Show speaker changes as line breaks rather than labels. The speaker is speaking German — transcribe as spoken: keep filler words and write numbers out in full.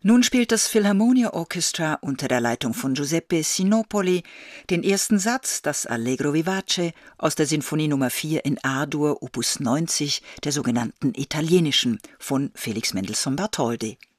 Nun spielt das Philharmonia Orchestra unter der Leitung von Giuseppe Sinopoli den ersten Satz, das Allegro vivace, aus der Sinfonie Nummer vier in A-Dur, Opus neunzig, der sogenannten italienischen, von Felix Mendelssohn Bartholdy.